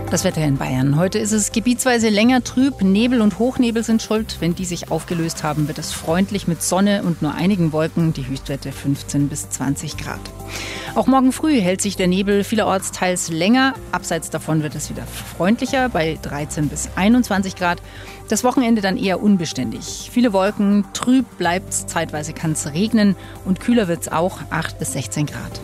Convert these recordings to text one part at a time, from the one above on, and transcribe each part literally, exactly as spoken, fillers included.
Das Wetter in Bayern. Heute ist es gebietsweise länger trüb. Nebel und Hochnebel sind schuld. Wenn die sich aufgelöst haben, wird es freundlich mit Sonne und nur einigen Wolken. Die Höchstwerte fünfzehn bis zwanzig Grad. Auch morgen früh hält sich der Nebel vielerorts teils länger. Abseits davon wird es wieder freundlicher bei dreizehn bis einundzwanzig Grad. Das Wochenende dann eher unbeständig. Viele Wolken, trüb bleibt's, zeitweise kann es regnen und kühler wird's auch, acht bis sechzehn Grad.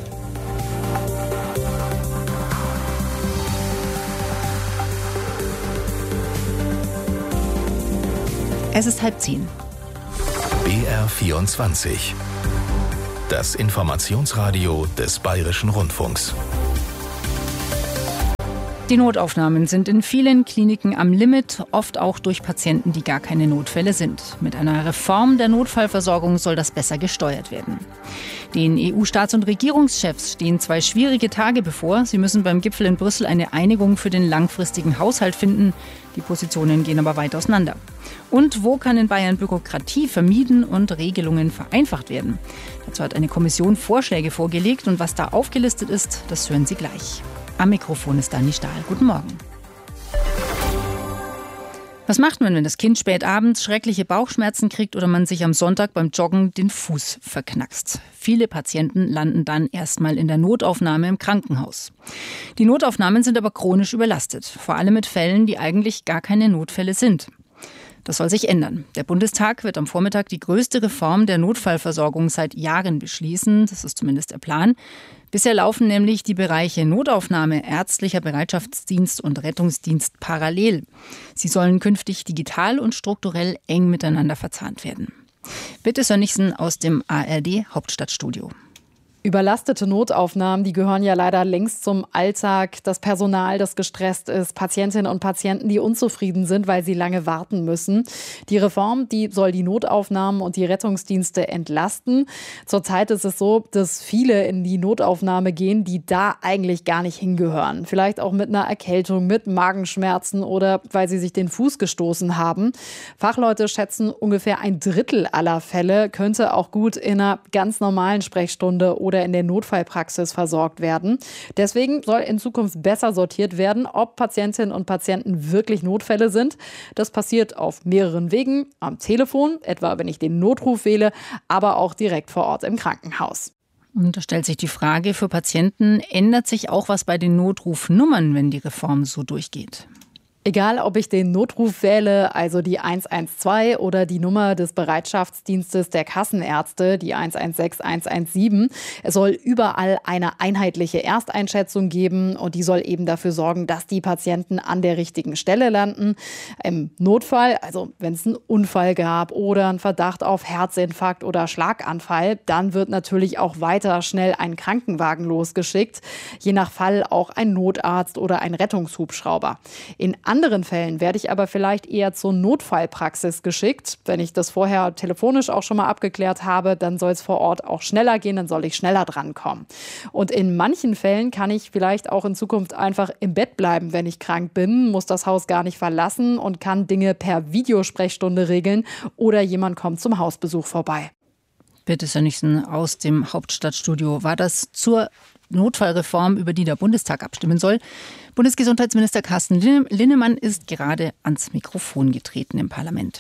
Es ist halb zehn. B R vierundzwanzig. Das Informationsradio des Bayerischen Rundfunks. Die Notaufnahmen sind in vielen Kliniken am Limit, oft auch durch Patienten, die gar keine Notfälle sind. Mit einer Reform der Notfallversorgung soll das besser gesteuert werden. Den E U-Staats- und Regierungschefs stehen zwei schwierige Tage bevor. Sie müssen beim Gipfel in Brüssel eine Einigung für den langfristigen Haushalt finden. Die Positionen gehen aber weit auseinander. Und wo kann in Bayern Bürokratie vermieden und Regelungen vereinfacht werden? Dazu hat eine Kommission Vorschläge vorgelegt und was da aufgelistet ist, das hören Sie gleich. Am Mikrofon ist Dani Stahl. Guten Morgen. Was macht man, wenn das Kind spät abends schreckliche Bauchschmerzen kriegt oder man sich am Sonntag beim Joggen den Fuß verknackst? Viele Patienten landen dann erstmal in der Notaufnahme im Krankenhaus. Die Notaufnahmen sind aber chronisch überlastet, vor allem mit Fällen, die eigentlich gar keine Notfälle sind. Das soll sich ändern. Der Bundestag wird am Vormittag die größte Reform der Notfallversorgung seit Jahren beschließen. Das ist zumindest der Plan. Bisher laufen nämlich die Bereiche Notaufnahme, ärztlicher Bereitschaftsdienst und Rettungsdienst parallel. Sie sollen künftig digital und strukturell eng miteinander verzahnt werden. Bitte Sönnigsen aus dem A R D-Hauptstadtstudio. Überlastete Notaufnahmen, die gehören ja leider längst zum Alltag. Das Personal, das gestresst ist, Patientinnen und Patienten, die unzufrieden sind, weil sie lange warten müssen. Die Reform, die soll die Notaufnahmen und die Rettungsdienste entlasten. Zurzeit ist es so, dass viele in die Notaufnahme gehen, die da eigentlich gar nicht hingehören. Vielleicht auch mit einer Erkältung, mit Magenschmerzen oder weil sie sich den Fuß gestoßen haben. Fachleute schätzen, ungefähr ein Drittel aller Fälle könnte auch gut in einer ganz normalen Sprechstunde oder in der Notfallpraxis versorgt werden. Deswegen soll in Zukunft besser sortiert werden, ob Patientinnen und Patienten wirklich Notfälle sind. Das passiert auf mehreren Wegen, am Telefon, etwa wenn ich den Notruf wähle, aber auch direkt vor Ort im Krankenhaus. Und da stellt sich die Frage, für Patienten ändert sich auch was bei den Notrufnummern, wenn die Reform so durchgeht? Egal, ob ich den Notruf wähle, also die eins eins zwei oder die Nummer des Bereitschaftsdienstes der Kassenärzte, die eins eins sechs eins eins sieben. Es soll überall eine einheitliche Ersteinschätzung geben und die soll eben dafür sorgen, dass die Patienten an der richtigen Stelle landen. Im Notfall, also wenn es einen Unfall gab oder einen Verdacht auf Herzinfarkt oder Schlaganfall, dann wird natürlich auch weiter schnell ein Krankenwagen losgeschickt. Je nach Fall auch ein Notarzt oder ein Rettungshubschrauber. In anderen Fällen werde ich aber vielleicht eher zur Notfallpraxis geschickt. Wenn ich das vorher telefonisch auch schon mal abgeklärt habe, dann soll es vor Ort auch schneller gehen, dann soll ich schneller drankommen. Und in manchen Fällen kann ich vielleicht auch in Zukunft einfach im Bett bleiben, wenn ich krank bin, muss das Haus gar nicht verlassen und kann Dinge per Videosprechstunde regeln oder jemand kommt zum Hausbesuch vorbei. Bitte Sönnigsen aus dem Hauptstadtstudio. War das zur Notfallreform, über die der Bundestag abstimmen soll? Bundesgesundheitsminister Carsten Linnemann ist gerade ans Mikrofon getreten im Parlament.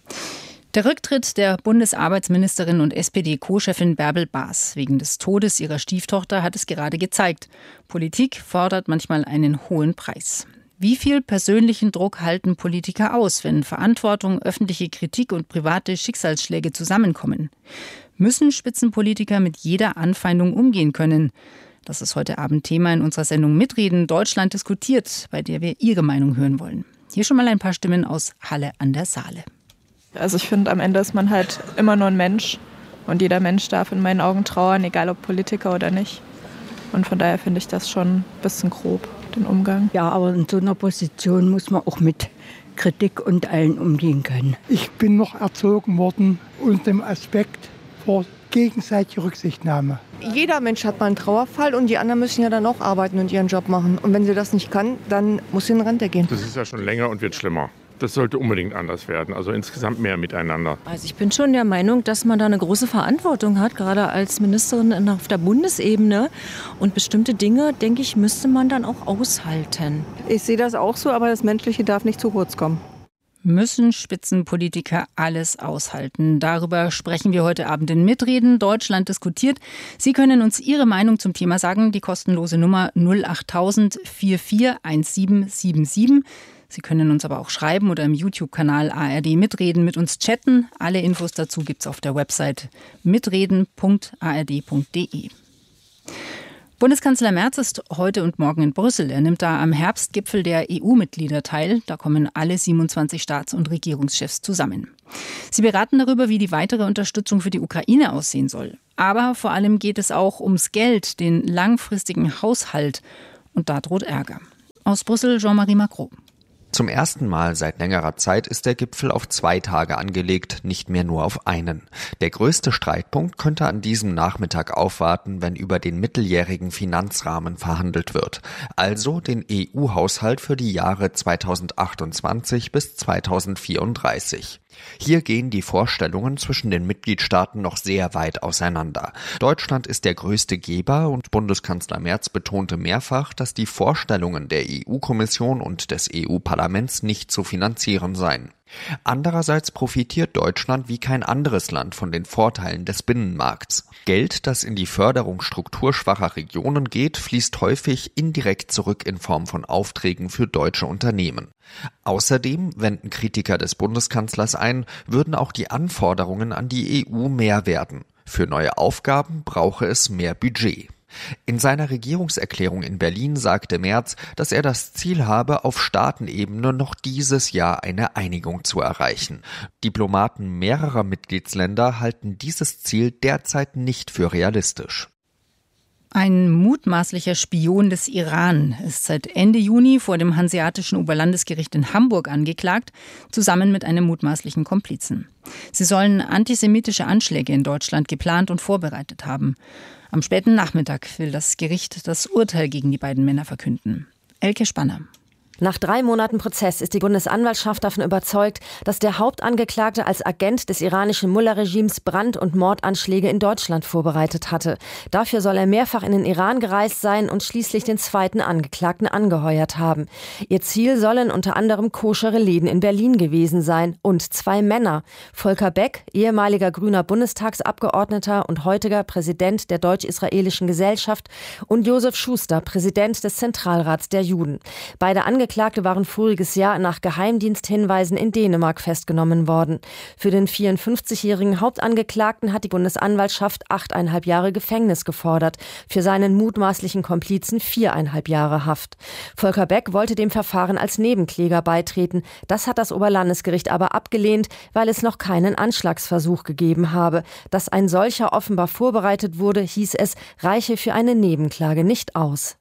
Der Rücktritt der Bundesarbeitsministerin und S P D-Co-Chefin Bärbel Baas wegen des Todes ihrer Stieftochter hat es gerade gezeigt. Politik fordert manchmal einen hohen Preis. Wie viel persönlichen Druck halten Politiker aus, wenn Verantwortung, öffentliche Kritik und private Schicksalsschläge zusammenkommen? Müssen Spitzenpolitiker mit jeder Anfeindung umgehen können? Das ist heute Abend Thema in unserer Sendung Mitreden Deutschland diskutiert, bei der wir Ihre Meinung hören wollen. Hier schon mal ein paar Stimmen aus Halle an der Saale. Also ich finde, am Ende ist man halt immer nur ein Mensch und jeder Mensch darf in meinen Augen trauern, egal ob Politiker oder nicht. Und von daher finde ich das schon ein bisschen grob, den Umgang. Ja, aber in so einer Position muss man auch mit Kritik und allen umgehen können. Ich bin noch erzogen worden unter dem Aspekt vor gegenseitiger Rücksichtnahme. Jeder Mensch hat mal einen Trauerfall und die anderen müssen ja dann auch arbeiten und ihren Job machen. Und wenn sie das nicht kann, dann muss sie in Rente gehen. Das ist ja schon länger und wird schlimmer. Das sollte unbedingt anders werden, also insgesamt mehr miteinander. Also ich bin schon der Meinung, dass man da eine große Verantwortung hat, gerade als Ministerin auf der Bundesebene. Und bestimmte Dinge, denke ich, müsste man dann auch aushalten. Ich sehe das auch so, aber das Menschliche darf nicht zu kurz kommen. Müssen Spitzenpolitiker alles aushalten? Darüber sprechen wir heute Abend in Mitreden. Deutschland diskutiert. Sie können uns Ihre Meinung zum Thema sagen. Die kostenlose Nummer null achttausend vierundvierzig siebzehn siebenundsiebzig. Sie können uns aber auch schreiben oder im YouTube-Kanal A R D Mitreden mit uns chatten. Alle Infos dazu gibt's auf der Website mitreden punkt a r d punkt d e. Bundeskanzler Merz ist heute und morgen in Brüssel. Er nimmt da am Herbstgipfel der E U-Mitglieder teil. Da kommen alle siebenundzwanzig Staats- und Regierungschefs zusammen. Sie beraten darüber, wie die weitere Unterstützung für die Ukraine aussehen soll. Aber vor allem geht es auch ums Geld, den langfristigen Haushalt. Und da droht Ärger. Aus Brüssel Jean-Marie Macron. Zum ersten Mal seit längerer Zeit ist der Gipfel auf zwei Tage angelegt, nicht mehr nur auf einen. Der größte Streitpunkt könnte an diesem Nachmittag aufwarten, wenn über den mitteljährigen Finanzrahmen verhandelt wird. Also den E U-Haushalt für die Jahre zweitausendachtundzwanzig bis zweitausendvierunddreißig. Hier gehen die Vorstellungen zwischen den Mitgliedstaaten noch sehr weit auseinander. Deutschland ist der größte Geber und Bundeskanzler Merz betonte mehrfach, dass die Vorstellungen der E U-Kommission und des E U-Parlaments nicht zu finanzieren seien. Andererseits profitiert Deutschland wie kein anderes Land von den Vorteilen des Binnenmarkts. Geld, das in die Förderung strukturschwacher Regionen geht, fließt häufig indirekt zurück in Form von Aufträgen für deutsche Unternehmen. Außerdem, wenden Kritiker des Bundeskanzlers ein, würden auch die Anforderungen an die E U mehr werden. Für neue Aufgaben brauche es mehr Budget. In seiner Regierungserklärung in Berlin sagte Merz, dass er das Ziel habe, auf Staatenebene noch dieses Jahr eine Einigung zu erreichen. Diplomaten mehrerer Mitgliedsländer halten dieses Ziel derzeit nicht für realistisch. Ein mutmaßlicher Spion des Iran ist seit Ende Juni vor dem Hanseatischen Oberlandesgericht in Hamburg angeklagt, zusammen mit einem mutmaßlichen Komplizen. Sie sollen antisemitische Anschläge in Deutschland geplant und vorbereitet haben. Am späten Nachmittag will das Gericht das Urteil gegen die beiden Männer verkünden. Elke Spanner. Nach drei Monaten Prozess ist die Bundesanwaltschaft davon überzeugt, dass der Hauptangeklagte als Agent des iranischen Mullah-Regimes Brand- und Mordanschläge in Deutschland vorbereitet hatte. Dafür soll er mehrfach in den Iran gereist sein und schließlich den zweiten Angeklagten angeheuert haben. Ihr Ziel sollen unter anderem koschere Läden in Berlin gewesen sein und zwei Männer. Volker Beck, ehemaliger grüner Bundestagsabgeordneter und heutiger Präsident der Deutsch-Israelischen Gesellschaft, und Josef Schuster, Präsident des Zentralrats der Juden. Beide Angeklagte Angeklagte waren voriges Jahr nach Geheimdiensthinweisen in Dänemark festgenommen worden. Für den vierundfünfzigjährigen Hauptangeklagten hat die Bundesanwaltschaft achteinhalb Jahre Gefängnis gefordert, für seinen mutmaßlichen Komplizen viereinhalb Jahre Haft. Volker Beck wollte dem Verfahren als Nebenkläger beitreten. Das hat das Oberlandesgericht aber abgelehnt, weil es noch keinen Anschlagsversuch gegeben habe. Dass ein solcher offenbar vorbereitet wurde, hieß es, reiche für eine Nebenklage nicht aus.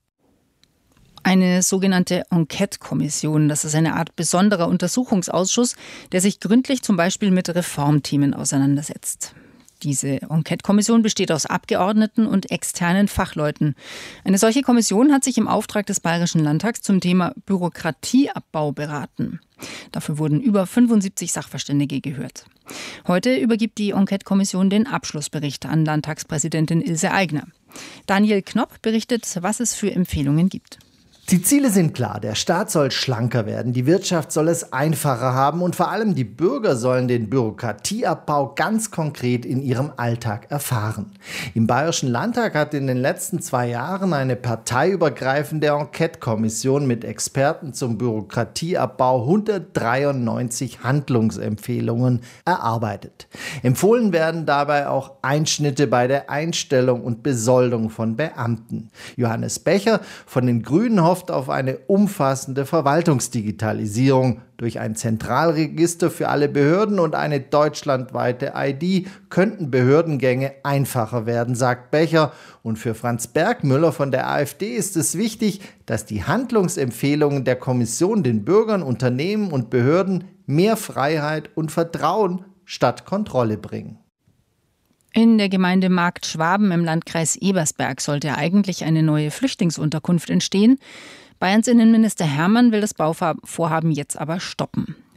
Eine sogenannte Enquete-Kommission, das ist eine Art besonderer Untersuchungsausschuss, der sich gründlich zum Beispiel mit Reformthemen auseinandersetzt. Diese Enquete-Kommission besteht aus Abgeordneten und externen Fachleuten. Eine solche Kommission hat sich im Auftrag des Bayerischen Landtags zum Thema Bürokratieabbau beraten. Dafür wurden über fünfundsiebzig Sachverständige gehört. Heute übergibt die Enquete-Kommission den Abschlussbericht an Landtagspräsidentin Ilse Aigner. Daniel Knopp berichtet, was es für Empfehlungen gibt. Die Ziele sind klar. Der Staat soll schlanker werden, die Wirtschaft soll es einfacher haben und vor allem die Bürger sollen den Bürokratieabbau ganz konkret in ihrem Alltag erfahren. Im Bayerischen Landtag hat in den letzten zwei Jahren eine parteiübergreifende Enquete-Kommission mit Experten zum Bürokratieabbau hundertdreiundneunzig Handlungsempfehlungen erarbeitet. Empfohlen werden dabei auch Einschnitte bei der Einstellung und Besoldung von Beamten. Johannes Becher von den Grünen hofft auf eine umfassende Verwaltungsdigitalisierung. Durch ein Zentralregister für alle Behörden und eine deutschlandweite I D könnten Behördengänge einfacher werden, sagt Becher. Und für Franz Bergmüller von der AfD ist es wichtig, dass die Handlungsempfehlungen der Kommission den Bürgern, Unternehmen und Behörden mehr Freiheit und Vertrauen statt Kontrolle bringen. In der Gemeinde Marktschwaben im Landkreis Ebersberg sollte eigentlich eine neue Flüchtlingsunterkunft entstehen. Bayerns Innenminister Hermann will das Bauvorhaben jetzt aber stoppen.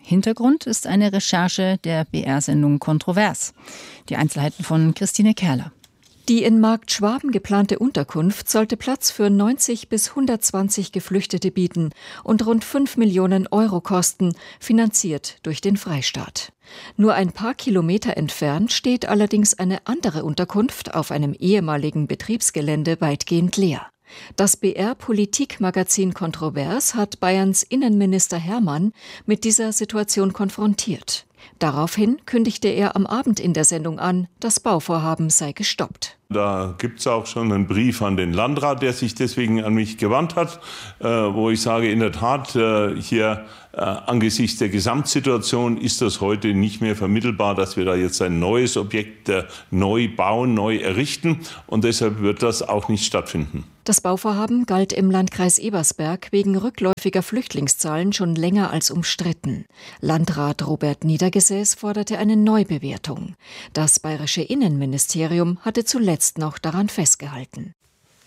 Hintergrund ist eine Recherche der B R-Sendung Kontrovers. Die Einzelheiten von Christine Kerler. Die in Markt Schwaben geplante Unterkunft sollte Platz für neunzig bis hundertzwanzig Geflüchtete bieten und rund fünf Millionen Euro kosten, finanziert durch den Freistaat. Nur ein paar Kilometer entfernt steht allerdings eine andere Unterkunft auf einem ehemaligen Betriebsgelände weitgehend leer. Das B R-Politikmagazin Kontrovers hat Bayerns Innenminister Hermann mit dieser Situation konfrontiert. Daraufhin kündigte er am Abend in der Sendung an, das Bauvorhaben sei gestoppt. Da gibt es auch schon einen Brief an den Landrat, der sich deswegen an mich gewandt hat, äh, wo ich sage, in der Tat, äh, hier äh, angesichts der Gesamtsituation ist das heute nicht mehr vermittelbar, dass wir da jetzt ein neues Objekt äh, neu bauen, neu errichten, und deshalb wird das auch nicht stattfinden. Das Bauvorhaben galt im Landkreis Ebersberg wegen rückläufiger Flüchtlingszahlen schon länger als umstritten. Landrat Robert Niedergesäß forderte eine Neubewertung. Das bayerische Innenministerium hatte zuletzt noch daran festgehalten.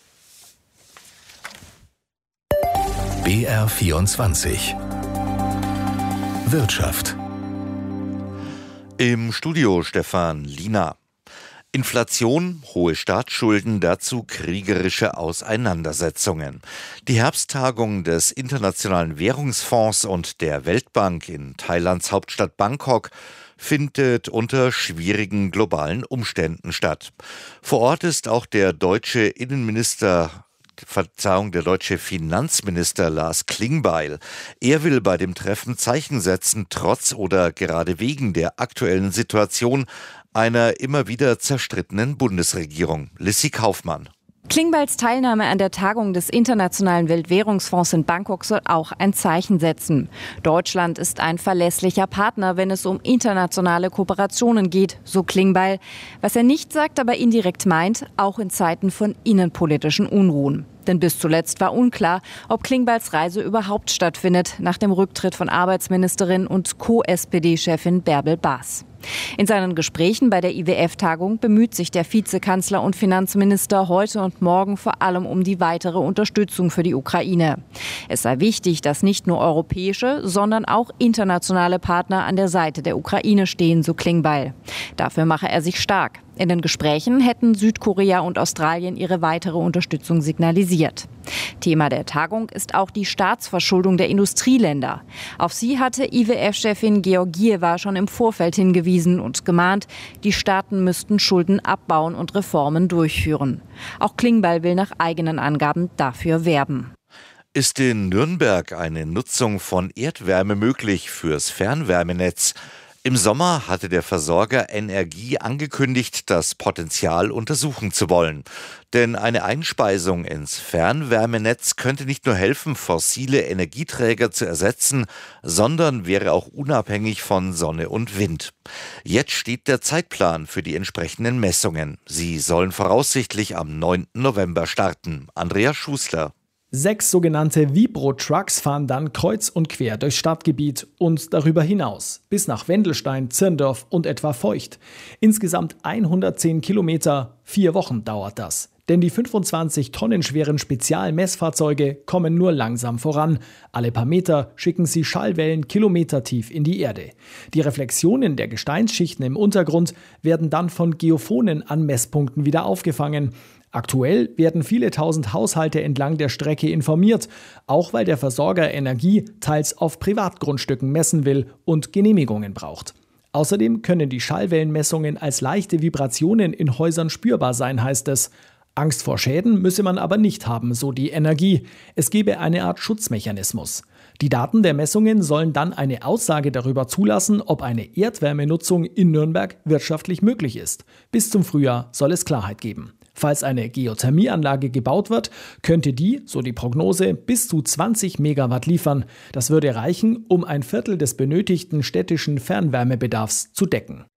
B R vierundzwanzig Wirtschaft. Im Studio Stefan Liener. Inflation, hohe Staatsschulden, dazu kriegerische Auseinandersetzungen. Die Herbsttagung des Internationalen Währungsfonds und der Weltbank in Thailands Hauptstadt Bangkok findet unter schwierigen globalen Umständen statt. Vor Ort ist auch der deutsche Innenminister Verzeihung, der deutsche Finanzminister Lars Klingbeil. Er will bei dem Treffen Zeichen setzen, trotz oder gerade wegen der aktuellen Situation einer immer wieder zerstrittenen Bundesregierung. Lissy Kaufmann. Klingbeils Teilnahme an der Tagung des Internationalen Weltwährungsfonds in Bangkok soll auch ein Zeichen setzen. Deutschland ist ein verlässlicher Partner, wenn es um internationale Kooperationen geht, so Klingbeil. Was er nicht sagt, aber indirekt meint, auch in Zeiten von innenpolitischen Unruhen. Denn bis zuletzt war unklar, ob Klingbeils Reise überhaupt stattfindet, nach dem Rücktritt von Arbeitsministerin und Co-S P D-Chefin Bärbel Baas. In seinen Gesprächen bei der I W F-Tagung bemüht sich der Vizekanzler und Finanzminister heute und morgen vor allem um die weitere Unterstützung für die Ukraine. Es sei wichtig, dass nicht nur europäische, sondern auch internationale Partner an der Seite der Ukraine stehen, so Klingbeil. Dafür mache er sich stark. In den Gesprächen hätten Südkorea und Australien ihre weitere Unterstützung signalisiert. Thema der Tagung ist auch die Staatsverschuldung der Industrieländer. Auf sie hatte I W F-Chefin Georgieva schon im Vorfeld hingewiesen und gemahnt, die Staaten müssten Schulden abbauen und Reformen durchführen. Auch Klingbeil will nach eigenen Angaben dafür werben. Ist in Nürnberg eine Nutzung von Erdwärme möglich fürs Fernwärmenetz? Im Sommer hatte der Versorger Energie angekündigt, das Potenzial untersuchen zu wollen. Denn eine Einspeisung ins Fernwärmenetz könnte nicht nur helfen, fossile Energieträger zu ersetzen, sondern wäre auch unabhängig von Sonne und Wind. Jetzt steht der Zeitplan für die entsprechenden Messungen. Sie sollen voraussichtlich am neunten November starten. Andreas Schuster. Sechs sogenannte Vibro-Trucks fahren dann kreuz und quer durchs Stadtgebiet und darüber hinaus, bis nach Wendelstein, Zirndorf und etwa Feucht. Insgesamt hundertzehn Kilometer, vier Wochen dauert das. Denn die fünfundzwanzig Tonnen schweren Spezialmessfahrzeuge kommen nur langsam voran. Alle paar Meter schicken sie Schallwellen kilometertief in die Erde. Die Reflexionen der Gesteinsschichten im Untergrund werden dann von Geophonen an Messpunkten wieder aufgefangen. Aktuell werden viele tausend Haushalte entlang der Strecke informiert, auch weil der Versorger Energie teils auf Privatgrundstücken messen will und Genehmigungen braucht. Außerdem können die Schallwellenmessungen als leichte Vibrationen in Häusern spürbar sein, heißt es. Angst vor Schäden müsse man aber nicht haben, so die Energie. Es gebe eine Art Schutzmechanismus. Die Daten der Messungen sollen dann eine Aussage darüber zulassen, ob eine Erdwärmenutzung in Nürnberg wirtschaftlich möglich ist. Bis zum Frühjahr soll es Klarheit geben. Falls eine Geothermieanlage gebaut wird, könnte die, so die Prognose, bis zu zwanzig Megawatt liefern. Das würde reichen, um ein Viertel des benötigten städtischen Fernwärmebedarfs zu decken.